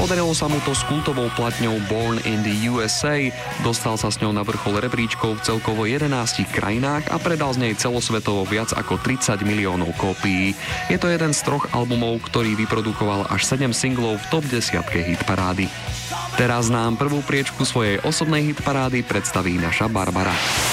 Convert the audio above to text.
Podarilo sa mu to s kultovou platňou Born in the USA, dostal sa s ňou na vrchol rebríčkov v celkovo 11 krajinách a predal z nej celosvetovo viac ako 30 miliónov kópií. Je to jeden z 3 albumov, ktorý vyprodukoval až 7 singlov v top 10 hitparády. Teraz nám prvú priečku svojej osobnej hitparády predstaví naša Barbara.